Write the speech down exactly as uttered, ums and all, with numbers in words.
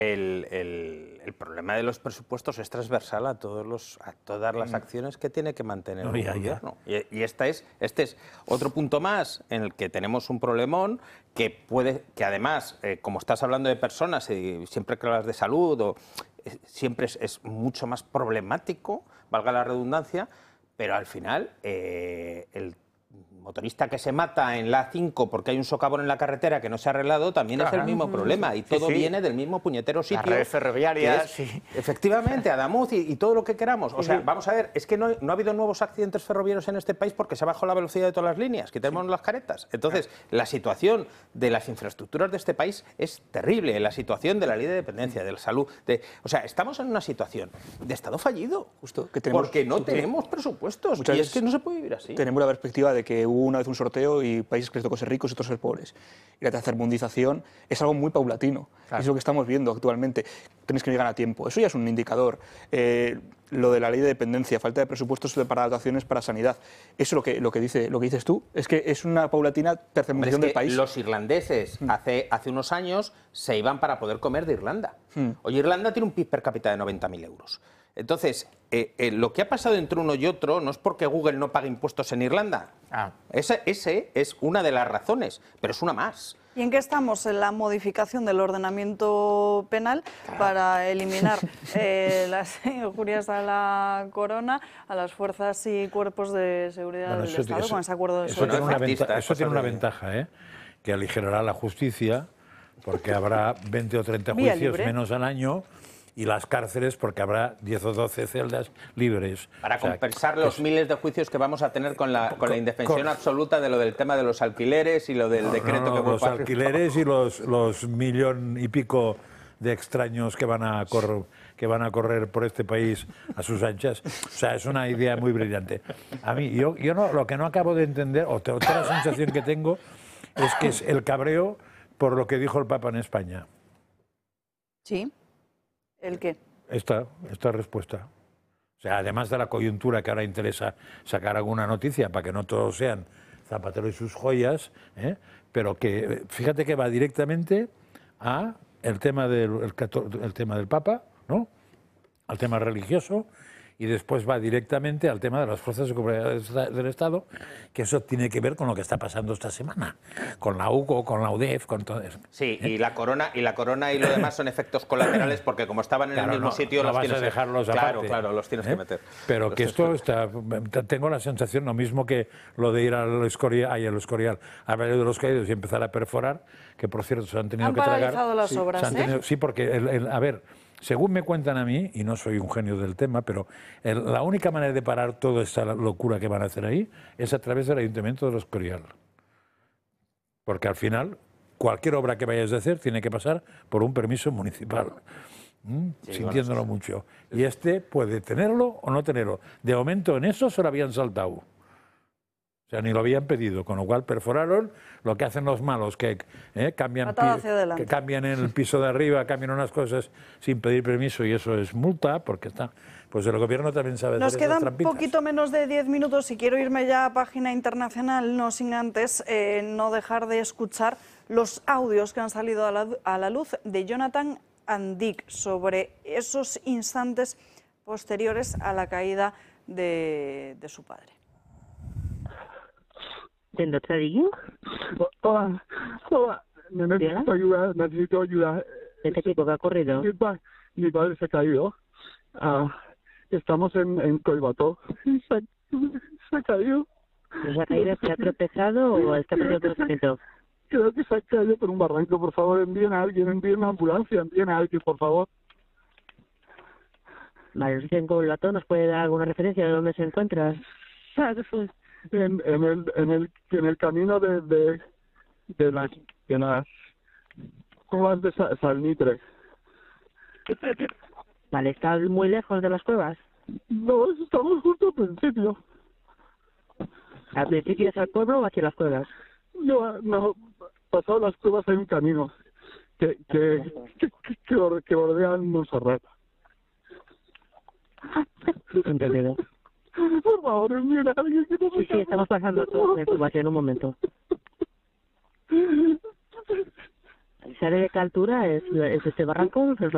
El, el, el problema de los presupuestos es transversal a, todos los, a todas las acciones que tiene que mantener no, el ya, gobierno. Ya. Y, y esta es, este es otro punto más en el que tenemos un problemón que puede, que además, eh, como estás hablando de personas y siempre que hablas de salud, o, eh, siempre es, es mucho más problemático, valga la redundancia, pero al final eh, el motorista que se mata en la A cinco porque hay un socavón en la carretera que no se ha arreglado también claro. es el mismo problema y todo sí, sí. viene del mismo puñetero sitio. Las redes ferroviarias, es, sí. Efectivamente, Adamuz y, y todo lo que queramos. O sea, sí. vamos a ver, es que no, no ha habido nuevos accidentes ferroviarios en este país porque se ha bajado la velocidad de todas las líneas, quitemos sí. las caretas. Entonces, claro. la situación de las infraestructuras de este país es terrible, la situación de la ley de dependencia, de la salud. De, o sea, estamos en una situación de Estado fallido, justo que tenemos, porque no tenemos presupuestos y es que no se puede vivir así. Tenemos la perspectiva de que hubo una vez un sorteo y países que les tocó ser ricos y otros ser pobres. Y la tercermundización es algo muy paulatino. Claro. Es lo que estamos viendo actualmente. Tienes que llegar a tiempo. Eso ya es un indicador. Eh, lo de la ley de dependencia, falta de presupuestos para dotaciones para sanidad. Eso lo que, lo que, dice, lo que dices tú es que es una paulatina tercermundización del país. Los irlandeses mm. hace, hace unos años se iban para poder comer de Irlanda. Mm. Hoy Irlanda tiene un P I B per cápita de noventa mil euros. Entonces, eh, eh, lo que ha pasado entre uno y otro no es porque Google no pague impuestos en Irlanda. Ah. Ese, ese es una de las razones, pero es una más. ¿Y en qué estamos? En la modificación del ordenamiento penal claro. para eliminar eh, las injurias a la corona, a las fuerzas y cuerpos de seguridad bueno, del eso, Estado, eso, con ese acuerdo de Eso tiene una ventaja, eso tiene una ventaja ¿eh? que aligerará la justicia, porque habrá veinte o treinta juicios menos al año, y las cárceles porque habrá diez o doce celdas libres. Para o sea, compensar los es... miles de juicios que vamos a tener con la, con la indefensión con... absoluta de lo del tema de los alquileres y lo del no, decreto no, no, que... Los alquileres y los, los millón y pico de extraños que van, a correr, que van a correr por este país a sus anchas. O sea, es una idea muy brillante. A mí, yo, yo no, lo que no acabo de entender, o otra sensación que tengo, es que es el cabreo por lo que dijo el Papa en España. Sí. ¿El qué? Esta, esta respuesta. O sea, además de la coyuntura que ahora interesa sacar alguna noticia para que no todos sean Zapatero y sus joyas, ¿eh? pero que fíjate que va directamente a el tema del, el, el tema del Papa, ¿no? Al tema religioso, y después va directamente al tema de las fuerzas de seguridad del Estado, que eso tiene que ver con lo que está pasando esta semana, con la U C O, con la U D E F, con todo eso. Sí, ¿eh? y la corona y la corona y lo demás son efectos colaterales porque como estaban en claro, el mismo no, sitio no los vas tienes a dejarlos que... aparte. Claro, claro, los tienes ¿eh? que meter. Pero los que esto está, tengo la sensación, lo mismo que lo de ir al Escorial, ay, al Escorial, al Valle de los Caídos y empezar a perforar, que por cierto se han tenido han que tragar. Han paralizado las sí, obras, han tenido, ¿eh? Sí, porque, el, el, a ver, según me cuentan a mí, y no soy un genio del tema, pero el, la única manera de parar toda esta locura que van a hacer ahí es a través del Ayuntamiento de Los Escorial. Porque al final, cualquier obra que vayas a hacer tiene que pasar por un permiso municipal. ¿Mm? Sí, sintiéndolo bueno, mucho. Y este puede tenerlo o no tenerlo. De momento en eso se lo habían saltado. O sea, ni lo habían pedido, con lo cual perforaron lo que hacen los malos, que, eh, cambian, que cambian en el piso de arriba, cambian unas cosas sin pedir permiso y eso es multa, porque está, pues el gobierno también sabe Nos hacer esas quedan trampitas. Poquito menos de diez minutos y quiero irme ya a página internacional, no sin antes eh, no dejar de escuchar los audios que han salido a la, a la luz de Jonathan Andic sobre esos instantes posteriores a la caída de, de su padre. ¿Del doctor Adiguín? Hola, hola, necesito ayuda, necesito ayuda. ¿Este tipo que ha ocurrido? Mi, pa, mi padre se ha caído. Uh, estamos en, en Coibató. Se, se ha caído. ¿Se ha caído? ¿Se ha tropezado o está perdiendo conocimiento? Creo que se ha caído por un barranco. Por favor, envíen a alguien, envíen una ambulancia, envíen a alguien, por favor. Vale, en Coibató, ¿nos puede dar alguna referencia de dónde se encuentra? En, en el en el en el camino de de, de las de las cuevas de Salnitre. Vale, ¿está muy lejos de las cuevas? No, estamos justo al principio. ¿Al principio hacia el pueblo o hacia las cuevas? No, no, pasado las cuevas hay un camino que que que, que, que, que bordean Montserrat. Entendido. Por favor, envíen a alguien que no Sí, sí, estamos pasando todo la información en un momento. ¿Sabe de qué altura es, es este barranco?